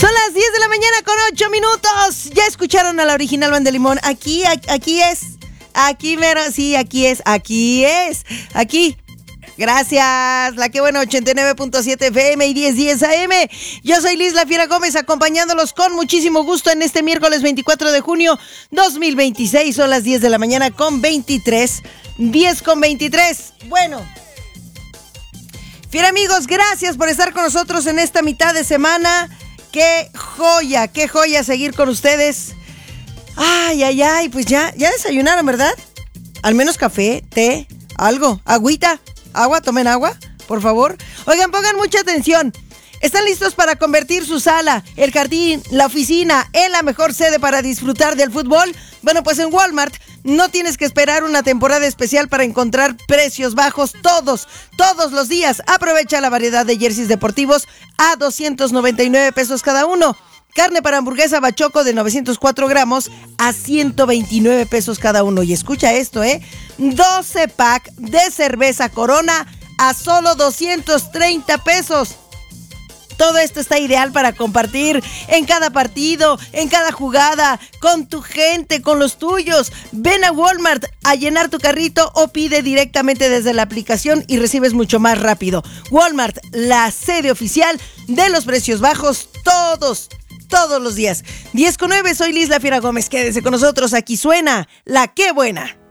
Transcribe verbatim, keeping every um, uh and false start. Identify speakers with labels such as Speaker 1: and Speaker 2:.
Speaker 1: Son las diez de la mañana con ocho minutos. Ya escucharon a la original Banda Limón. Aquí, aquí, aquí es. Aquí mero, sí, aquí es. Aquí es. Aquí. Gracias, la que buena ochenta y nueve punto siete F M y diez diez A M. Yo soy Liz La Fiera Gómez, acompañándolos con muchísimo gusto en este miércoles veinticuatro de junio dos mil veintiséis. Son las diez de la mañana con veintitrés. diez con veintitrés. Bueno, Fiera amigos, gracias por estar con nosotros en esta mitad de semana. Qué joya, qué joya seguir con ustedes. Ay, ay, ay, pues ya, ya desayunaron, ¿verdad? Al menos café, té, algo, agüita. Agua, tomen agua, por favor. Oigan, pongan mucha atención. ¿Están listos para convertir su sala, el jardín, la oficina en la mejor sede para disfrutar del fútbol? Bueno, pues en Walmart no tienes que esperar una temporada especial para encontrar precios bajos todos, todos los días. Aprovecha la variedad de jerseys deportivos a doscientos noventa y nueve pesos cada uno. Carne para hamburguesa Bachoco de novecientos cuatro gramos a ciento veintinueve pesos cada uno. Y escucha esto, ¿eh? doce pack de cerveza Corona a solo doscientos treinta pesos. Todo esto está ideal para compartir en cada partido, en cada jugada, con tu gente, con los tuyos. Ven a Walmart a llenar tu carrito o pide directamente desde la aplicación y recibes mucho más rápido. Walmart, la sede oficial de los precios bajos, todos, todos los días. diez con nueve, soy Liz La Fiera Gómez. Quédese con nosotros, aquí suena La Qué Buena.